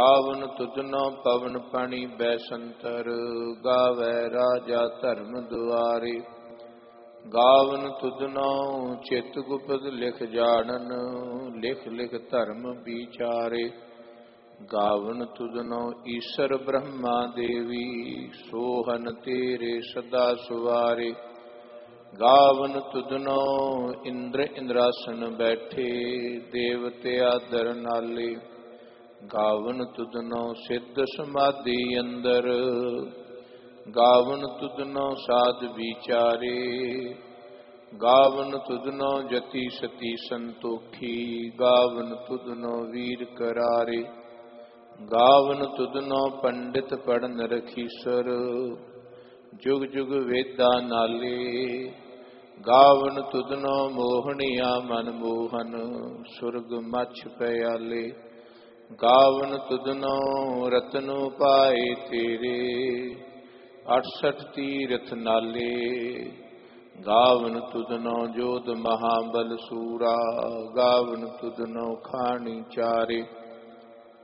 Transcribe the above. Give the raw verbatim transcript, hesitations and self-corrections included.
ਗਾਵਨ ਤੁਧਨੋ ਪਵਨ ਪਾਣੀ ਬੈਸੰਤਰ, ਗਾਵੈ ਰਾਜਾ ਧਰਮ ਦੁਆਰੇ। ਗਾਵਨ ਤੁਧਨੋ ਚਿਤ ਗੁਪਤ ਲਿਖ ਜਾਣਨ, ਲਿਖ ਲਿਖ ਧਰਮ ਵਿਚਾਰੇ। ਗਾਵਨ ਤੁਧਨੋ ਈਸ਼ਰ ਬ੍ਰਹਮਾ ਦੇਵੀ, ਸੋਹਨ ਤੇਰੇ ਸਦਾ ਸੁਵਾਰੇ। ਗਾਵਨ ਤੁਧਨੋ ਇੰਦਰ ਇੰਦਰਾਸਨ ਬੈਠੇ, ਦੇਵਤੇ ਆਦਰ ਨਾਲੇ। ਗਾਵਨ ਤੁਧਨੋ ਸਿੱਧ ਸਮਾਧੀ ਅੰਦਰ, ਗਾਵਨ ਤੁਧਨੋ ਸਾਧ ਵਿਚਾਰੇ। ਗਾਵਨ ਤੁਧਨੋ ਜਤੀ ਸਤੀ ਸੰਤੋਖੀ, ਗਾਵਨ ਤੁਧਨੋ ਵੀਰ ਕਰਾਰੇ। ਗਾਵਨ ਤੁਧਨੋ ਪੰਡਿਤ ਪੜਨ ਰਖੀਸਰ, ਜੁਗ ਜੁਗ ਵੇਦਾ ਨਾਲੇ। ਗਾਵਨ ਤੁਧਨੋ ਮੋਹਣੀਆ ਮਨ ਮੋਹਨ, ਸੁਰਗ ਮਛ ਪਿਆਲੇ। ਗਾਵਨ ਤੁਧਨੋ ਰਤਨ ਪਾਏ ਤੇਰੇ, ਅਠਸਠ ਤੀਰਥ ਨਾਲੇ। ਗਾਵਨ ਤੁਧਨੋ ਜੋਧ ਮਹਾਬਲ ਸੂਰਾ, ਗਾਵਨ ਤੁਧਨੋ ਖਾਣੀ ਚਾਰੇ।